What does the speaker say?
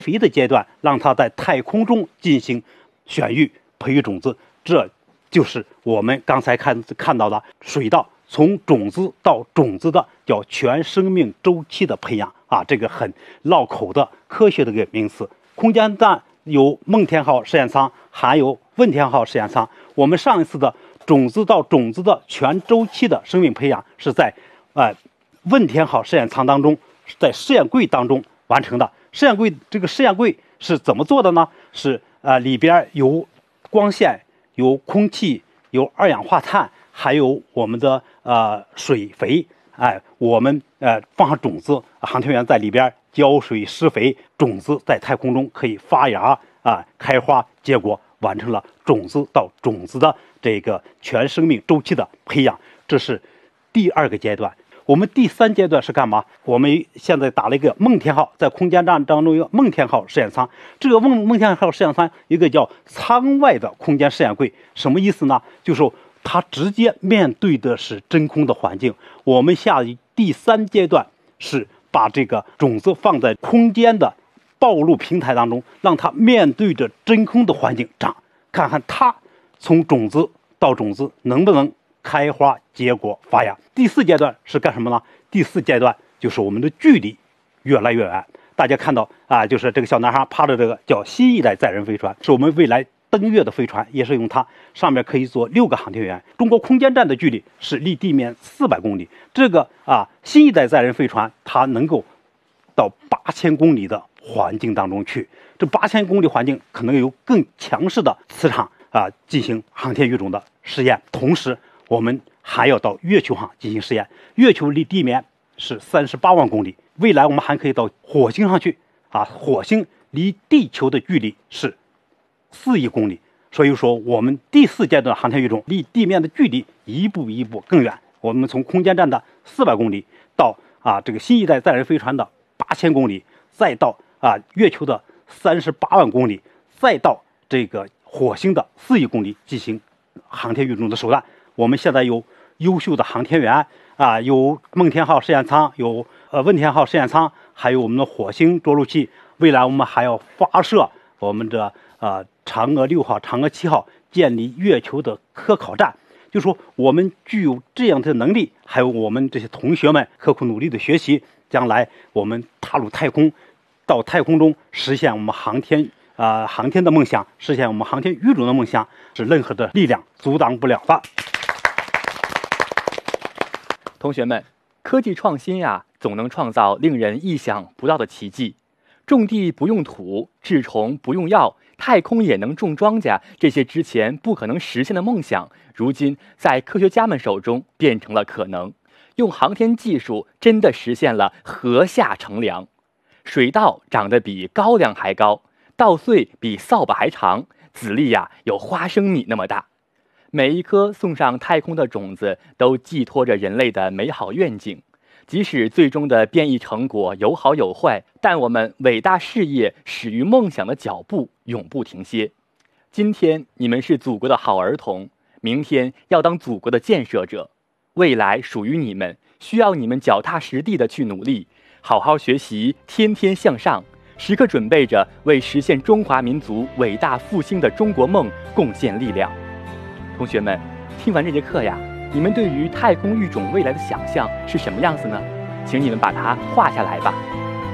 肥的阶段，让它在太空中进行选育、培育种子。这就是我们刚才看到的水稻从种子到种子的叫全生命周期的培养啊，这个很绕口的科学的一个名词。空间站有梦天号实验舱，还有问天号实验舱。我们上一次的种子到种子的全周期的生命培养是在问天号实验舱当中，在试验柜当中完成的。试验柜是怎么做的呢？是里边有光线、有空气、有二氧化碳，还有我们的水肥。我们放上种子，航天员在里边浇水施肥，种子在太空中可以发芽开花结果，完成了种子到种子的这个全生命周期的培养。这是第2个阶段。我们第3阶段是干嘛？我们现在打了一个梦天号，在空间站当中有梦天号实验舱。这个梦天号实验舱一个叫舱外的空间试验柜，什么意思呢？就是它直接面对的是真空的环境。我们第3阶段是把这个种子放在空间的暴露平台当中，让它面对着真空的环境长，看看它从种子到种子能不能开花结果发芽。第4阶段是干什么呢？第4阶段就是我们的距离越来越远。大家看到就是这个小男孩趴着，这个叫新一代载人飞船，是我们未来登月的飞船，也是用它，上面可以坐6个航天员。中国空间站的距离是离地面400公里，这个新一代载人飞船它能够到8000公里的环境当中去。这8000公里环境可能有更强势的磁场进行航天育种的实验。同时我们还要到月球上进行实验。月球离地面是38万公里，未来我们还可以到火星上去火星离地球的距离是4亿公里。所以说我们第4阶段航天育种离地面的距离一步一步更远。我们从空间站的400公里到这个新一代载人飞船的8000公里，再到月球的38万公里，再到这个火星的4亿公里进行航天育种的手段。我们现在有优秀的航天员有梦天号实验舱，有问天号实验舱，还有我们的火星着陆器。未来我们还要发射我们的嫦娥6号、嫦娥7号，建立月球的科考站。就说我们具有这样的能力，还有我们这些同学们刻苦努力的学习，将来我们踏入太空，到太空中实现我们航天的梦想，实现我们航天育种的梦想，是任何的力量阻挡不了的。 同学们，科技创新总能创造令人意想不到的奇迹。种地不用土，治虫不用药，太空也能种庄稼，这些之前不可能实现的梦想，如今在科学家们手中变成了可能。用航天技术真的实现了禾下乘凉。水稻长得比高粱还高，稻穗比扫把还长，籽粒有花生米那么大。每一颗送上太空的种子都寄托着人类的美好愿景。即使最终的变异成果有好有坏，但我们伟大事业始于梦想的脚步永不停歇。今天你们是祖国的好儿童，明天要当祖国的建设者。未来属于你们，需要你们脚踏实地的去努力，好好学习，天天向上，时刻准备着为实现中华民族伟大复兴的中国梦贡献力量。同学们，听完这节课你们对于太空育种未来的想象是什么样子呢？请你们把它画下来吧。